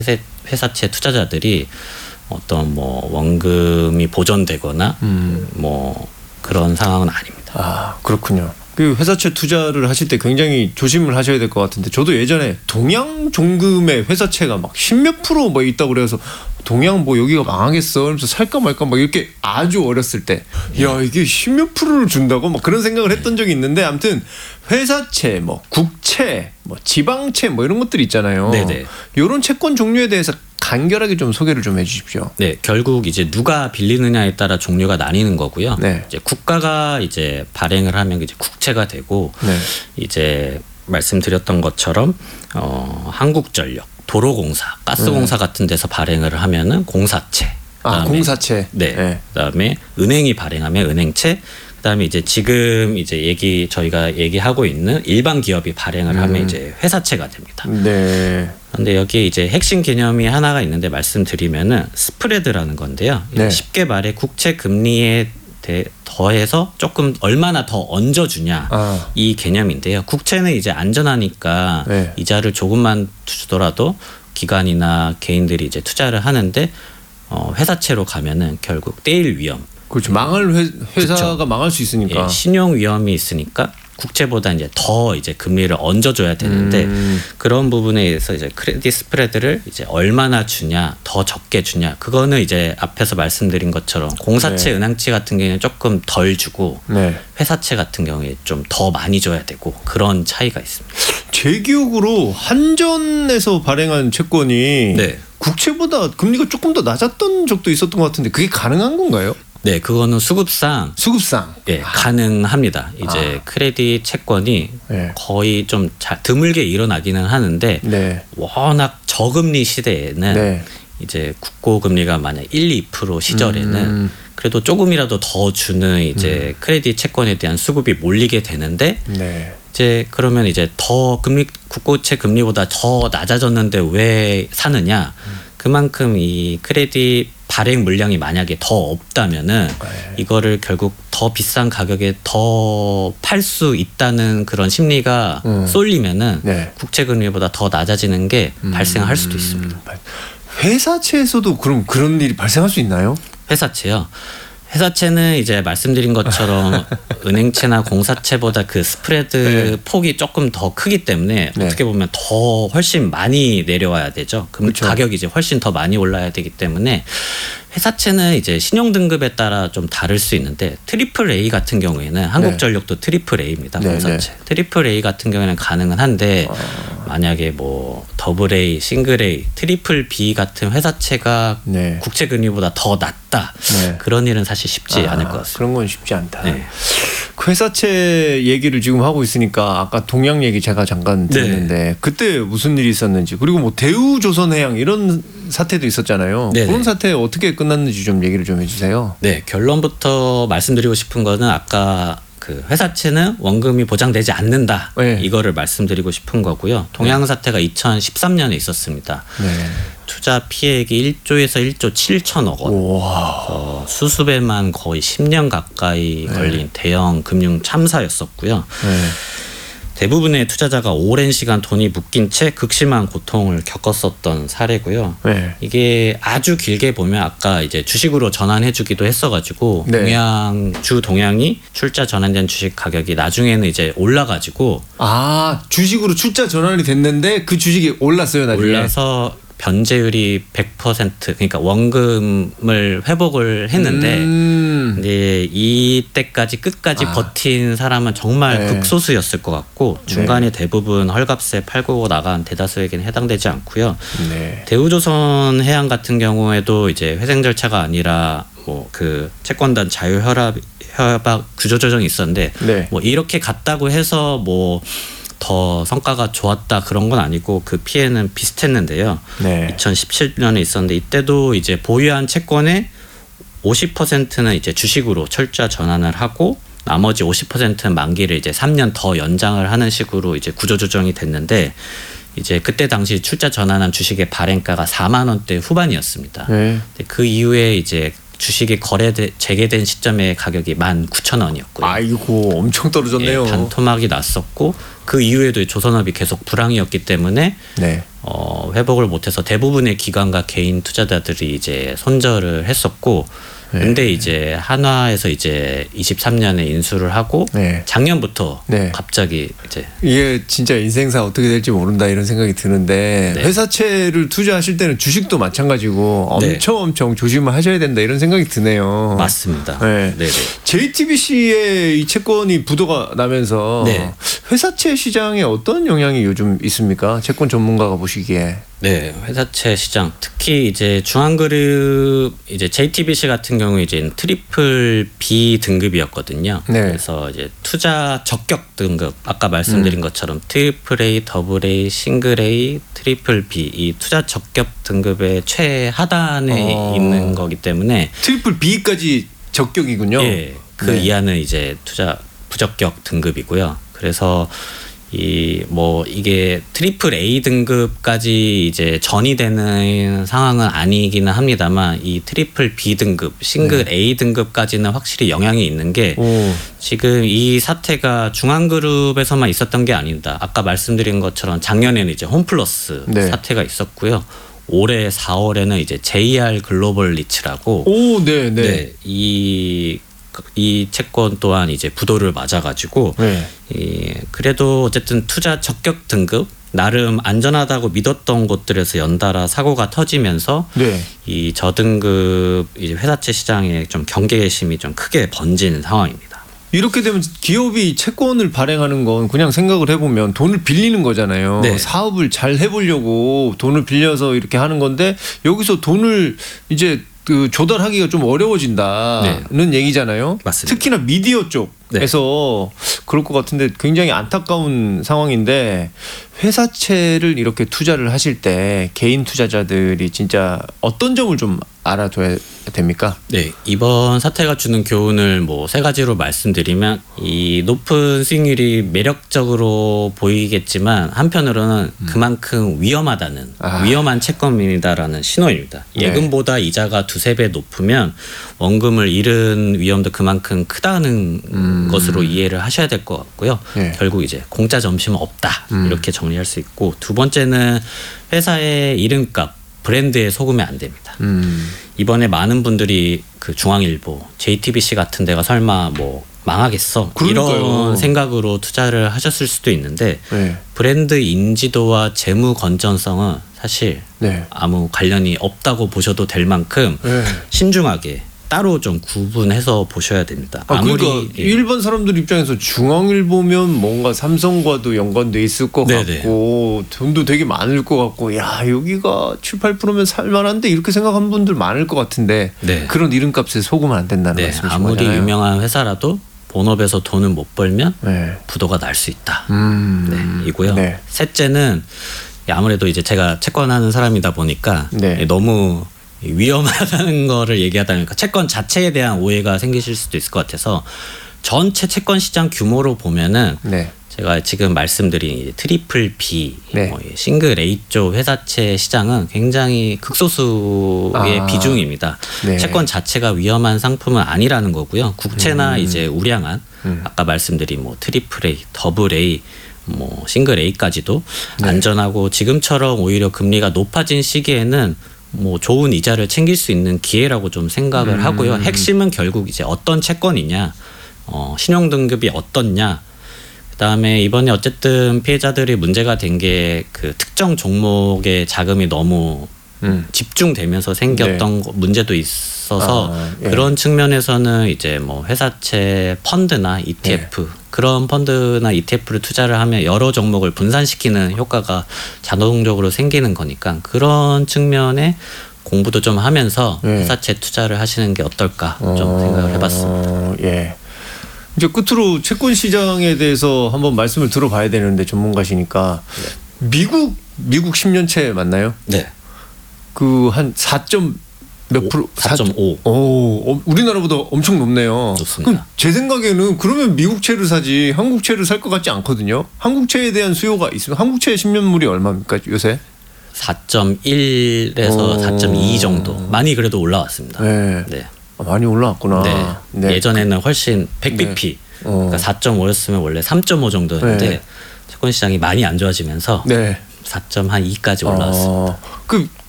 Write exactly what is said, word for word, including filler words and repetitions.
회사채 투자자들이 어떤 뭐 원금이 보존되거나 음. 뭐 그런 상황은 아닙니다. 아, 그렇군요. 그 회사채 투자를 하실 때 굉장히 조심을 하셔야 될 것 같은데, 저도 예전에 동양종금의 회사채가 막 십몇 프로 뭐 있다고 그래서 동양 뭐 여기가 망하겠어 그래서 살까 말까 막 이렇게 아주 어렸을 때 야 이게 십몇 프로를 준다고 막 그런 생각을 했던 적이 있는데, 아무튼 회사채 뭐 국채 뭐 지방채 뭐 이런 것들이 있잖아요. 네네. 이런 채권 종류에 대해서 간결하게 좀 소개를 좀 해주십시오. 네, 결국 이제 누가 빌리느냐에 따라 종류가 나뉘는 거고요. 네. 이제 국가가 이제 발행을 하면 이제 국채가 되고, 네. 이제 말씀드렸던 것처럼 어, 한국전력, 도로공사, 가스공사 음. 같은 데서 발행을 하면은 공사채. 아, 공사채. 네. 네. 그다음에 은행이 발행하면 은행채. 그다음에 이제 지금 이제 얘기 저희가 얘기하고 있는 일반 기업이 발행을 음. 하면 이제 회사채가 됩니다. 네. 그런데 여기에 이제 핵심 개념이 하나가 있는데 말씀드리면은 스프레드라는 건데요. 네. 쉽게 말해 국채 금리에 대, 더해서 조금 얼마나 더 얹어주냐 아. 이 개념인데요. 국채는 이제 안전하니까 네. 이자를 조금만 주더라도 기관이나 개인들이 이제 투자를 하는데, 어, 회사채로 가면은 결국 떼일 위험. 그렇죠. 망할 회, 회사가 그렇죠. 망할 수 있으니까. 예, 신용 위험이 있으니까 국채보다 이제 더 이제 금리를 얹어줘야 되는데 음. 그런 부분에 의해서 이제 크레딧 스프레드를 이제 얼마나 주냐, 더 적게 주냐, 그거는 이제 앞에서 말씀드린 것처럼 공사채, 네. 은행채 같은 경우에는 조금 덜 주고 네. 회사채 같은 경우에 좀 더 많이 줘야 되고 그런 차이가 있습니다. 제 기억으로 한전에서 발행한 채권이 네. 국채보다 금리가 조금 더 낮았던 적도 있었던 것 같은데 그게 가능한 건가요? 네, 그거는 수급상 수급상 예, 아. 가능합니다. 이제 아. 크레딧 채권이 네. 거의 좀 자, 드물게 일어나기는 하는데 네. 워낙 저금리 시대에는 네. 이제 국고 금리가 만약 일, 이 퍼센트 시절에는 음. 그래도 조금이라도 더 주는 이제 음. 크레딧 채권에 대한 수급이 몰리게 되는데 네. 이제 그러면 이제 더 금리 국고채 금리보다 더 낮아졌는데 왜 사느냐? 음. 그만큼 이 크레딧 발행 물량이 만약에 더 없다면은 네. 이거를 결국 더 비싼 가격에 더 팔 수 있다는 그런 심리가 음. 쏠리면은 네. 국채 금리보다 더 낮아지는 게 음. 발생할 수도 있습니다. 회사채에서도 그럼 그런 일이 발생할 수 있나요? 회사채요. 회사채는 이제 말씀드린 것처럼 은행채나 공사채보다 그 스프레드 네. 폭이 조금 더 크기 때문에 네. 어떻게 보면 더 훨씬 많이 내려와야 되죠. 그럼 그렇죠. 가격이 이제 훨씬 더 많이 올라야 되기 때문에 회사채는 이제 신용 등급에 따라 좀 다를 수 있는데 트리플 A 같은 경우에는 한국전력도 네. 트리플 A입니다. 네. 공사채. 네. 트리플 A 같은 경우에는 가능은 한데 아. 만약에 뭐 더블 A, 싱글 A, 트리플 B 같은 회사채가 네. 국채 금리보다 더 낮다. 네. 그런 일은 사실 쉽지 아, 않을 것 같습니다. 그런 건 쉽지 않다. 네. 회사채 얘기를 지금 하고 있으니까 아까 동양 얘기 제가 잠깐 들었는데 네. 그때 무슨 일이 있었는지, 그리고 뭐 대우조선해양 이런 사태도 있었잖아요. 네네. 그런 사태 어떻게 끝났는지 좀 얘기를 좀 해주세요. 네, 결론부터 말씀드리고 싶은 거는 아까 그 회사채는 원금이 보장되지 않는다. 네. 이거를 말씀드리고 싶은 거고요. 동양 사태가 이천십삼 년에 있었습니다. 네. 투자 피해액이 일조에서 일조 칠천억 원. 어, 수습에만 거의 십 년 가까이 네. 걸린 대형 금융 참사였었고요. 네. 대부분의 투자자가 오랜 시간 돈이 묶인 채 극심한 고통을 겪었었던 사례고요. 네. 이게 아주 길게 보면 아까 이제 주식으로 전환해주기도 했어가지고 네. 동양 주 동양이 출자 전환된 주식 가격이 나중에는 이제 올라가지고 아 주식으로 출자 전환이 됐는데 그 주식이 올랐어요 나중에. 올라서 변제율이 백 퍼센트 그러니까 원금을 회복을 했는데 음. 근데 이때까지 끝까지 아. 버틴 사람은 정말 네. 극소수였을 것 같고 중간에 네. 대부분 헐값에 팔고 나간 대다수에게는 해당되지 않고요. 네. 대우조선해양 같은 경우에도 이제 회생 절차가 아니라 뭐 그 채권단 자유협약 협약 구조조정이 있었는데 네. 뭐 이렇게 갔다고 해서 뭐 더 성과가 좋았다 그런 건 아니고 그 피해는 비슷했는데요. 네. 이천십칠 년에 있었는데 이때도 이제 보유한 채권의 오십 퍼센트는 이제 주식으로 철저히 전환을 하고 나머지 오십 퍼센트는 만기를 이제 삼 년 더 연장을 하는 식으로 이제 구조조정이 됐는데 이제 그때 당시 출자 전환한 주식의 발행가가 사만 원대 후반이었습니다. 네. 그 이후에 이제 주식이 거래 재개된 시점에 가격이 만 구천 원이었고요. 아이고 엄청 떨어졌네요. 예, 반토막이 났었고 그 이후에도 조선업이 계속 불황이었기 때문에 네. 어, 회복을 못해서 대부분의 기관과 개인 투자자들이 이제 손절을 했었고. 네. 근데 이제 한화에서 이제 이십삼 년에 인수를 하고 네. 작년부터 네. 갑자기 이제 이게 진짜 인생사 어떻게 될지 모른다 이런 생각이 드는데 네. 회사채를 투자하실 때는 주식도 마찬가지고 엄청 네. 엄청 조심을 하셔야 된다 이런 생각이 드네요. 맞습니다. 네. 네. 제이티비씨의 이 채권이 부도가 나면서 네. 회사채 시장에 어떤 영향이 요즘 있습니까? 채권 전문가가 보시기에. 네, 회사채 시장 특히 이제 중앙그룹 이제 제이티비씨 같은 경우 이제 트리플 B 등급이었거든요. 네. 그래서 이제 투자 적격 등급 아까 말씀드린 음. 것처럼 트리플 A, 더블 A, 싱글 A, 트리플 B 이 투자 적격 등급의 최하단에 어. 있는 거기 때문에 트리플 B까지 적격이군요. 예, 그 네. 이하는 이제 투자 부적격 등급이고요. 그래서 이 뭐 이게 트리플 A 등급까지 이제 전이 되는 상황은 아니기는 합니다만 이 트리플 B 등급, 싱글 네. A 등급까지는 확실히 영향이 있는 게 오. 지금 이 사태가 중앙그룹에서만 있었던 게 아닙니다. 아까 말씀드린 것처럼 작년에는 이제 홈플러스 네. 사태가 있었고요. 올해 사월에는 이제 제이알 글로벌 리츠라고 오, 네, 네. 네, 이 이 채권 또한 이제 부도를 맞아가지고 네. 이 그래도 어쨌든 투자 적격 등급 나름 안전하다고 믿었던 곳들에서 연달아 사고가 터지면서 네. 이 저등급 이제 회사채 시장에 좀 경계심이 좀 크게 번진 상황입니다. 이렇게 되면 기업이 채권을 발행하는 건 그냥 생각을 해보면 돈을 빌리는 거잖아요. 네. 사업을 잘 해보려고 돈을 빌려서 이렇게 하는 건데 여기서 돈을 이제 그 조달하기가 좀 어려워진다는 네. 얘기잖아요. 맞습니다. 특히나 미디어 쪽에서 네. 그럴 것 같은데 굉장히 안타까운 상황인데 회사채를 이렇게 투자를 하실 때 개인 투자자들이 진짜 어떤 점을 좀 알아둬야 됩니까? 네, 이번 사태가 주는 교훈을 뭐 세 가지로 말씀드리면 이 높은 수익률이 매력적으로 보이겠지만 한편으로는 음. 그만큼 위험하다는 아. 위험한 채권이다라는 신호입니다. 예금보다 네. 이자가 두세 배 높으면 원금을 잃은 위험도 그만큼 크다는 음. 것으로 이해를 하셔야 될 것 같고요. 네. 결국 이제 공짜 점심은 없다 음. 이렇게 정리할 수 있고 두 번째는 회사의 이름값 브랜드에 속으면 안 됩니다. 음. 이번에 많은 분들이 그 중앙일보, 제이티비씨 같은 데가 설마 뭐 망하겠어 그러니까요. 이런 생각으로 투자를 하셨을 수도 있는데 네. 브랜드 인지도와 재무 건전성은 사실 네. 아무 관련이 없다고 보셔도 될 만큼 네. 신중하게 따로 좀 구분해서 보셔야 됩니다. 아, 아무리 그러니까 예. 일반 사람들 입장에서 중앙일보면 뭔가 삼성과도 연관돼 있을 것 네네. 같고 돈도 되게 많을 것 같고 야 여기가 칠, 팔 퍼센트면 살만한데 이렇게 생각하는 분들 많을 것 같은데 네. 그런 이름값에 속으면 안 된다는 네. 말씀이신 아무리 거잖아요. 유명한 회사라도 본업에서 돈을 못 벌면 네. 부도가 날 수 있다. 음. 네, 이고요. 네. 셋째는 아무래도 이제 제가 채권하는 사람이다 보니까 네. 너무 위험하다는 거를 얘기하다 보니까 채권 자체에 대한 오해가 생기실 수도 있을 것 같아서 전체 채권 시장 규모로 보면은 네. 제가 지금 말씀드린 트리플 B, 네. 뭐 싱글 A 쪽 회사채 시장은 굉장히 극소수의 아. 비중입니다. 네. 채권 자체가 위험한 상품은 아니라는 거고요. 국채나 음. 이제 우량한 음. 아까 말씀드린 뭐 트리플 A, 더블 A 뭐 싱글 A까지도 네. 안전하고 지금처럼 오히려 금리가 높아진 시기에는 뭐 좋은 이자를 챙길 수 있는 기회라고 좀 생각을 음. 하고요. 핵심은 결국 이제 어떤 채권이냐, 어, 신용 등급이 어떻냐. 그다음에 이번에 어쨌든 피해자들이 문제가 된 게 그 특정 종목의 자금이 너무 음. 집중되면서 생겼던 네. 문제도 있어서 아, 예. 그런 측면에서는 이제 뭐 회사채 펀드나 이티에프 예. 그런 펀드나 이티에프를 투자를 하면 여러 종목을 분산시키는 효과가 자동적으로 생기는 거니까 그런 측면에 공부도 좀 하면서 예. 회사채 투자를 하시는 게 어떨까 좀 어, 생각을 해봤습니다. 예. 이제 끝으로 채권 시장에 대해서 한번 말씀을 들어봐야 되는데 전문가시니까 네. 미국 미국 십 년채 맞나요? 네. 그 한 사 점 몇 프로? 사 점 오. 오, 우리나라보다 엄청 높네요. 높습니다. 그럼 제 생각에는 그러면 미국 채를 사지 한국 채를 살 것 같지 않거든요. 한국 채에 대한 수요가 있으면 한국 채 십 년물이 얼마입니까 요새? 사 점 일에서 사 점 이 정도. 많이 그래도 올라왔습니다. 네. 네. 아, 많이 올라왔구나. 네. 네. 예전에는 훨씬 백 비피 네. 어. 그러니까 사 점 오였으면 원래 삼 점 오 정도였는데 네. 채권 시장이 많이 안 좋아지면서 네. 사 점 이까지 올라왔습니다. 어, 그